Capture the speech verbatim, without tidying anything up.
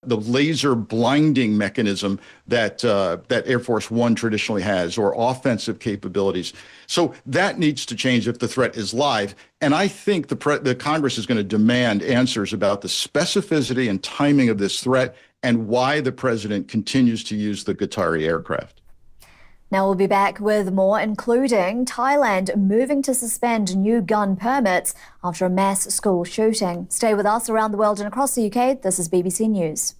the laser blinding mechanism that uh, that Air Force One traditionally has, or offensive capabilities. So that needs to change if the threat is live. And I think the, pre- the Congress is going to demand answers about the specificity and timing of this threat and why the president continues to use the Qatari aircraft. Now we'll be back with more, including Thailand moving to suspend new gun permits after a mass school shooting. Stay with us. Around the world and across the U K, this is B B C News.